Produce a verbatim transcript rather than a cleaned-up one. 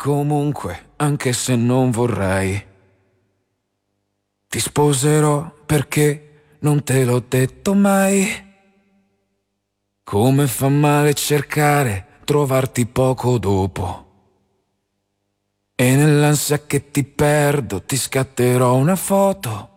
comunque, anche se non vorrei. Ti sposerò perché non te l'ho detto mai. Come fa male cercare, trovarti poco dopo. E nell'ansia che ti perdo ti scatterò una foto